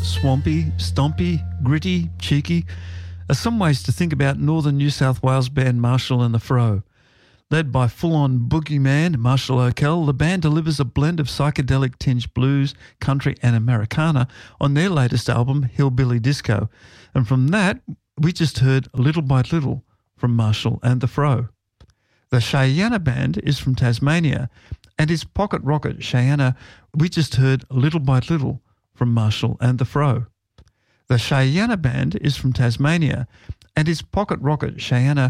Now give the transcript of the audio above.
swampy, stompy, gritty, cheeky are some ways to think about northern New South Wales band Marshall and the Fro. Led by full-on boogeyman Marshall O'Kell, the band delivers a blend of psychedelic-tinged blues, country and Americana on their latest album, Hillbilly Disco. And from that, we just heard Little by Little from Marshall and the Fro. The Cheyenne Band is from Tasmania, and his pocket rocket Cheyenne, we just heard Little by Little from Marshall and the Fro. The Cheyenne Band is from Tasmania, and his pocket rocket Cheyenne,